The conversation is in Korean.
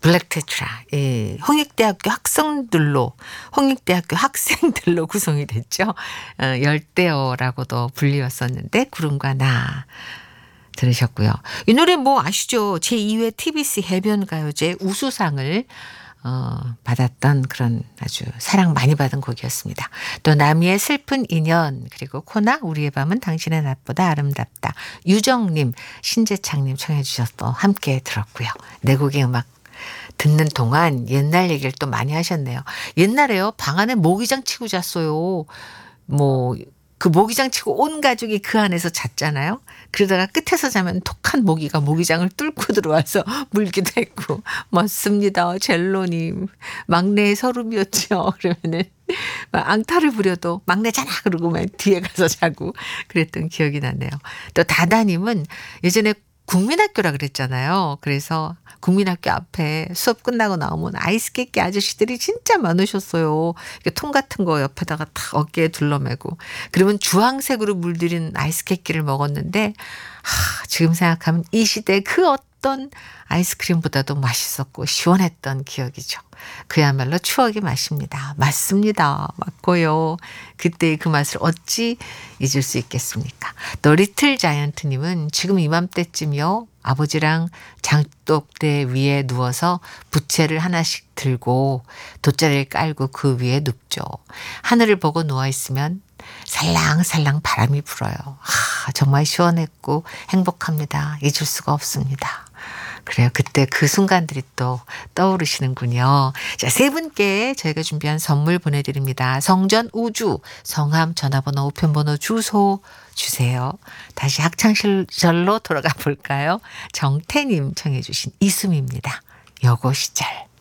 블랙 테트라. 예. 홍익대학교 학생들로 구성이 됐죠. 열대어라고도 불리웠었는데 구름과 나 들으셨고요. 이 노래 뭐 아시죠? 제2회 TBC 해변가요제 우수상을 받았던 그런 아주 사랑 많이 받은 곡이었습니다. 또 나미의 슬픈 인연, 그리고 코나 우리의 밤은 당신의 낮보다 아름답다. 유정님, 신재창님 청해 주셔서 함께 들었고요. 내 곡의 음악 듣는 동안 옛날 얘기를 또 많이 하셨네요. 옛날에요, 방 안에 모기장 치고 잤어요. 뭐 그 모기장 치고 온 가족이 그 안에서 잤잖아요. 그러다가 끝에서 자면 독한 모기가 모기장을 뚫고 들어와서 물기도 했고. 맞습니다. 젤로님. 막내의 서름이었죠. 그러면은 막 앙탈을 부려도 막내잖아 그러고 막 뒤에 가서 자고 그랬던 기억이 나네요. 또 다다님은 예전에 국민학교라 그랬잖아요. 그래서 국민학교 앞에 수업 끝나고 나오면 아이스 깨끼 아저씨들이 진짜 많으셨어요. 이렇게 통 같은 거 옆에다가 탁 어깨에 둘러매고. 그러면 주황색으로 물들인 아이스 깨끼를 먹었는데 지금 생각하면 이 시대 그 어떤 아이스크림보다도 맛있었고 시원했던 기억이죠. 그야말로 추억의 맛입니다. 맞습니다. 맞고요. 그때의 그 맛을 어찌 잊을 수 있겠습니까? 또 리틀 자이언트님은 지금 이맘때쯤요. 아버지랑 장독대 위에 누워서 부채를 하나씩 들고 돗자리를 깔고 그 위에 눕죠. 하늘을 보고 누워있으면 살랑살랑 바람이 불어요. 정말 시원했고 행복합니다. 잊을 수가 없습니다. 그래요. 그때 그 순간들이 또 떠오르시는군요. 자, 세 분께 저희가 준비한 선물 보내드립니다. 성전 우주, 성함, 전화번호, 우편번호, 주소 주세요. 다시 학창시절로 돌아가 볼까요? 정태님 청해 주신 이수미입니다. 여고 시절.